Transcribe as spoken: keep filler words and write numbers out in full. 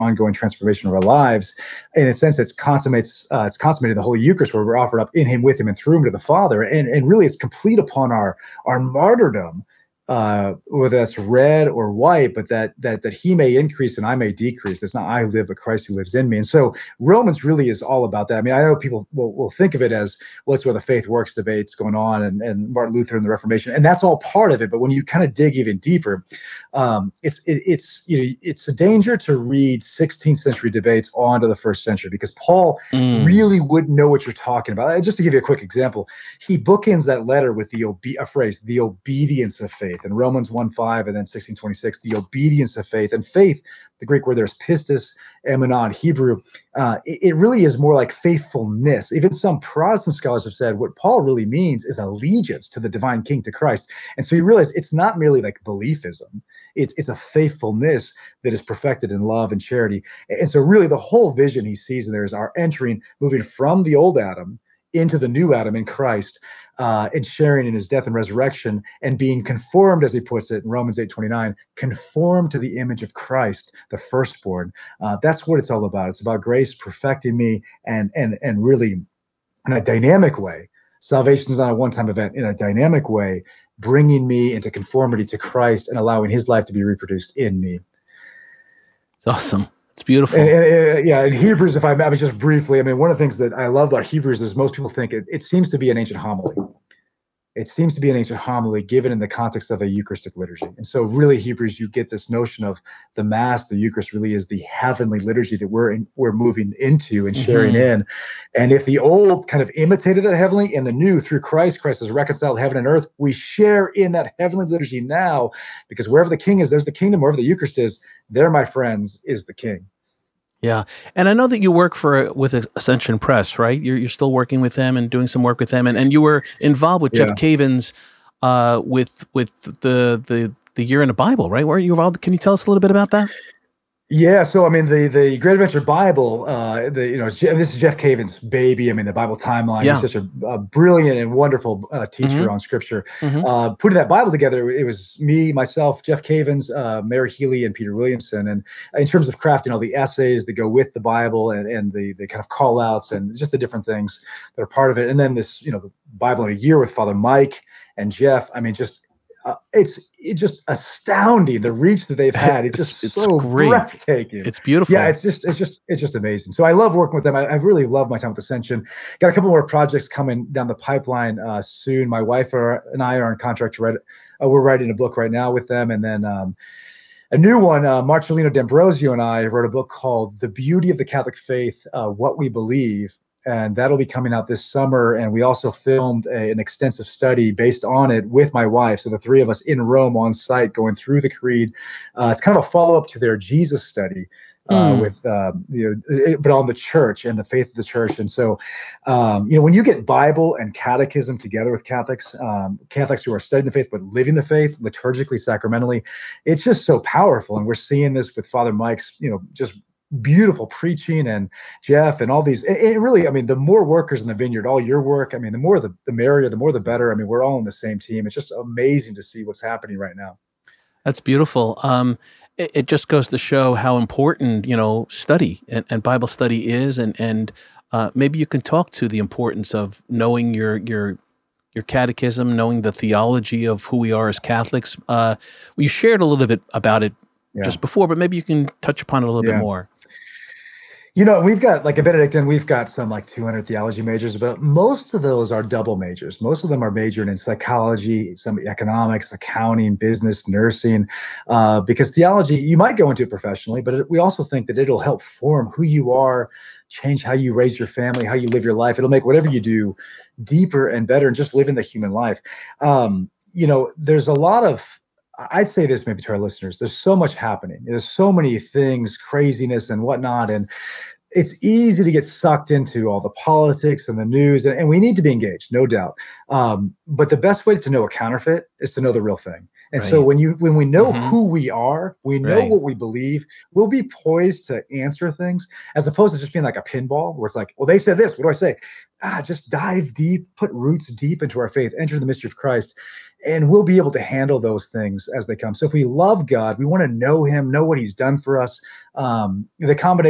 ongoing transformation of our lives. In a sense, it's consummates, uh, it's consummated the Holy Eucharist, where we're offered up in him, with him, and through him to the Father. And, and really, it's complete upon our, our martyrdom, uh, whether that's red or white, but that, that, that he may increase and I may decrease. It's not I who live, but Christ who lives in me. And so Romans really is all about that. I mean, I know people will, will think of it as, well, it's where the faith works debates going on, and, and Martin Luther and the Reformation, and that's all part of it. But when you kind of dig even deeper, um, it's, it, it's, you know, it's a danger to read sixteenth century debates onto the first century, because Paul mm. really wouldn't know what you're talking about. Just to give you a quick example, he bookends that letter with the obe- a phrase, the obedience of faith, in Romans one five, and then sixteen twenty-six, the obedience of faith. And faith, the Greek word there is pistis, emunah in Hebrew. Uh, it, it really is more like faithfulness. Even some Protestant scholars have said what Paul really means is allegiance to the divine King, to Christ. And so you realize it's not merely like beliefism. It's, it's a faithfulness that is perfected in love and charity. And so really the whole vision he sees in there is our entering, moving from the old Adam into the new Adam in Christ, uh, and sharing in his death and resurrection, and being conformed, as he puts it in Romans eight twenty-nine, conformed to the image of Christ, the firstborn. Uh, that's what it's all about. It's about grace perfecting me, and and and really in a dynamic way. Salvation is not a one-time event. In a dynamic way, bringing me into conformity to Christ and allowing his life to be reproduced in me. It's awesome. It's beautiful. And, and, and, yeah, in Hebrews, if I may, just briefly, I mean, one of the things that I love about Hebrews is most people think it, it seems to be an ancient homily. It seems to be an ancient homily given in the context of a Eucharistic liturgy. And so really Hebrews, you get this notion of the Mass, the Eucharist really is the heavenly liturgy that we're in, we're moving into and sharing mm-hmm. in. And if the old kind of imitated that heavenly, and the new through Christ, Christ has reconciled heaven and earth, we share in that heavenly liturgy now, because wherever the King is, there's the kingdom. Wherever the Eucharist is, there, my friends, is the King. Yeah. And I know that you work for with Ascension Press, right? You're you're still working with them and doing some work with them. And, and you were involved with yeah. Jeff Cavins uh, with with the the the Year in the Bible, right? Were you involved? Can you tell us a little bit about that? Yeah, so I mean, the the Great Adventure Bible, uh, the you know, this is Jeff Cavins' baby. I mean, the Bible timeline. Yeah. He's such a, a brilliant and wonderful uh, teacher mm-hmm. on Scripture. Mm-hmm. Uh, putting that Bible together, it was me, myself, Jeff Cavins, uh, Mary Healy, and Peter Williamson. And in terms of crafting all the essays that go with the Bible, and and the the kind of call outs and just the different things that are part of it, and then this, you know, the Bible in a Year with Father Mike and Jeff. I mean, just. Uh, it's it's just astounding, the reach that they've had. It's just it's, so it's great. breathtaking. It's beautiful. Yeah, it's just it's just it's just amazing. So I love working with them. I, I really love my time with Ascension. Got a couple more projects coming down the pipeline uh, soon. My wife are, and I are on contract to write. Uh, we're writing a book right now with them, and then um, a new one. Uh, Marcellino D'Ambrosio and I wrote a book called "The Beauty of the Catholic Faith: uh, What We Believe." And that'll be coming out this summer. And we also filmed a, an extensive study based on it with my wife. So the three of us in Rome on site going through the Creed. Uh, it's kind of a follow-up to their Jesus study, uh, mm. with um, you know, but on the church and the faith of the church. And so, um, you know, when you get Bible and catechism together with Catholics, um, Catholics who are studying the faith but living the faith liturgically, sacramentally, it's just so powerful. And we're seeing this with Father Mike's, you know, just beautiful preaching, and Jeff and all these. It, it really, I mean, the more workers in the vineyard, all your work, I mean, the more the, the merrier, the more the better. I mean, we're all on the same team. It's just amazing to see what's happening right now. That's beautiful. Um, it, it just goes to show how important, you know, study and, and Bible study is. And, and uh, maybe you can talk to the importance of knowing your, your, your catechism, knowing the theology of who we are as Catholics. Uh, you shared a little bit about it yeah. just before, but maybe you can touch upon it a little yeah. bit more. You know, we've got, like a Benedictine, we've got some like two hundred theology majors, but most of those are double majors. Most of them are majoring in psychology, some economics, accounting, business, nursing, uh, because theology, you might go into it professionally, but it, we also think that it'll help form who you are, change how you raise your family, how you live your life. It'll make whatever you do deeper and better, and just living the human life. Um, you know, there's a lot of, I'd say this maybe to our listeners, there's so much happening. There's so many things, craziness and whatnot. And it's easy to get sucked into all the politics and the news, and, and we need to be engaged, no doubt. Um, but the best way to know a counterfeit is to know the real thing. And so Right. when you when we know Hmm. who we are, we know Right. what we believe, we'll be poised to answer things as opposed to just being like a pinball where it's like, well, they said this. What do I say? Ah, just dive deep, put roots deep into our faith, enter the mystery of Christ, and we'll be able to handle those things as they come. So if we love God, we want to know him, know what he's done for us. Um, the combination